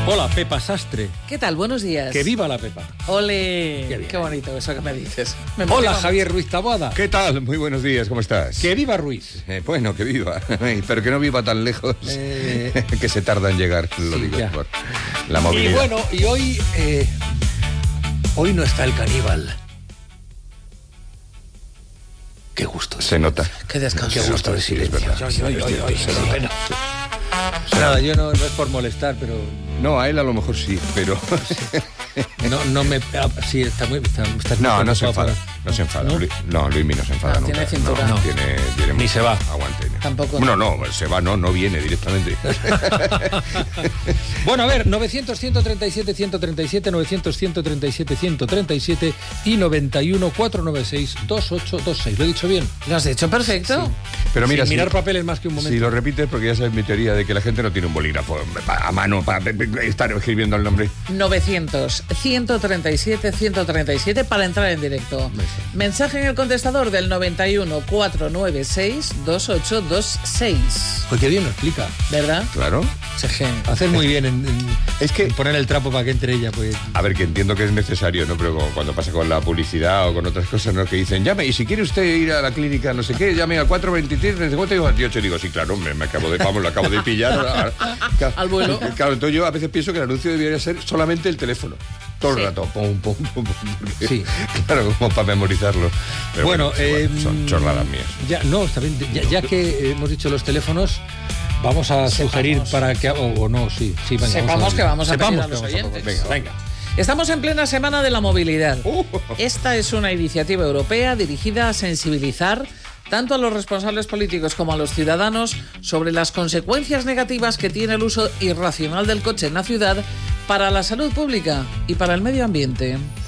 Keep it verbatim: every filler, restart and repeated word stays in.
Hola, Pepa Sastre. ¿Qué tal? Buenos días. Que viva la Pepa. ¡Ole! Qué, Qué bonito eso que me dices. Me Hola, Javier Ruiz Taboada. ¿Qué tal? Muy buenos días, ¿cómo estás? Que viva Ruiz. Eh, bueno, que viva, pero que no viva tan lejos, eh... que se tarda en llegar, lo sí, digo, ya. por la movilidad. Y bueno, y hoy, eh, hoy no está el caníbal. Qué gusto. Se nota. Qué descanso. Qué gusto de silencio. Sí, Ay, ay, ay, ay, qué pena. Nada, yo no, no es por molestar, pero... No, a él a lo mejor sí, pero... No, no me... Sí, está muy... Está, está no, muy no se enfada, para... no se enfada. ¿No? Luis, no, Luismi no se enfada no, nunca. Tiene cintura. No, No. Tiene, tiene Ni se va. Aguante. Tampoco. No, no, se va, no, no viene directamente. Bueno, a ver, novecientos, ciento treinta y siete, ciento treinta y siete, novecientos, ciento treinta y siete, ciento treinta y siete y noventa y uno, cuatrocientos noventa y seis, veintiocho veintiséis. ¿Lo he dicho bien? ¿Lo has hecho perfecto? Sí. Pero mira, Sin si, mirar papeles más que un momento. Si lo repites, porque ya sabes mi teoría de que la gente no tiene un bolígrafo a mano para estar escribiendo el nombre. novecientos, ciento treinta y siete, ciento treinta y siete para entrar en directo. Mensaje en el contestador del noventa y uno, cuatrocientos noventa y seis, veintiocho veintiséis. Pues qué bien lo explica. ¿Verdad? Claro. Sí. Hacer muy bien en, en, es que, en poner el trapo para que entre ella, pues. A ver, que entiendo que es necesario, ¿no? Pero cuando pasa con la publicidad o con otras cosas, ¿no? Que dicen, llame, y si quiere usted ir a la clínica, no sé qué, llame al cuatro veintitrés, cincuenta y veintiocho. Y digo, sí, claro, me, me acabo de, vamos, lo acabo de pillar. Claro, al vuelo. Claro, entonces yo a veces pienso que el anuncio debería ser solamente el teléfono. Todo el sí. rato, pum, pum, pum, pum. Sí. Claro, como para memorizarlo. Pero bueno, bueno, eh, bueno, son chorradas mías. Ya, no, está bien, ya, ya que hemos dicho los teléfonos, vamos a Sepamos. sugerir para que... O, o no, sí. sí venga, Sepamos vamos a que vamos a Sepamos pedir a los que oyentes. Venga, venga. Estamos en plena Semana de la Movilidad. Uh. Esta es una iniciativa europea dirigida a sensibilizar tanto a los responsables políticos como a los ciudadanos sobre las consecuencias negativas que tiene el uso irracional del coche en la ciudad para la salud pública y para el medio ambiente.